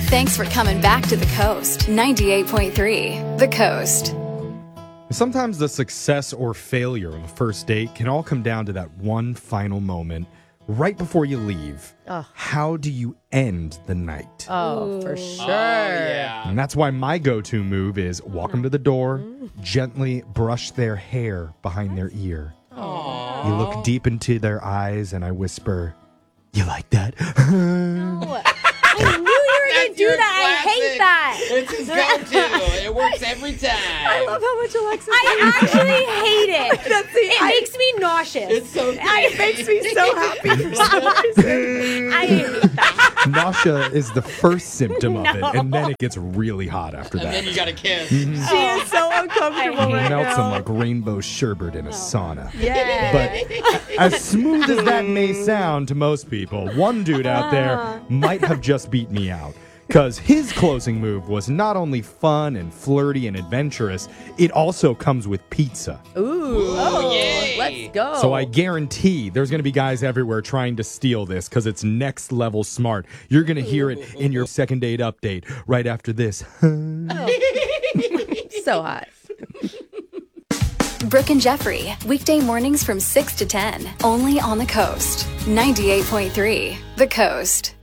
Thanks for coming back to the Coast. 98.3 The Coast. Sometimes the success or failure of a first date can all come down to that one final moment right before you leave. How do you end the night? Oh, for sure. Oh, yeah. And that's why my go-to move is walk them to the door, gently brush their hair behind their ear. You look deep into their eyes and I whisper, "You like that?" I knew you were going to do your that. I hate that. It's his go-to. It works every time. I love how much Alexis I actually hate it. It makes me nauseous. It's so It makes me so happy for some reason. I hate that. Nausea is the first symptom of it, and then it gets really hot after And that. then you got to kiss. She is so uncomfortable right Melts now. them like rainbow sherbet in a sauna. Yeah. But as smooth as that may sound to most people, one dude out there might have just beat me out. Because his closing move was not only fun and flirty and adventurous, it also comes with pizza. Ooh. yay. Let's go. So I guarantee there's going to be guys everywhere trying to steal this because it's next level smart. You're going to hear it in your second date update right after this. So hot. Brooke and Jeffrey, weekday mornings from 6 to 10, only on the Coast. 98.3 The Coast.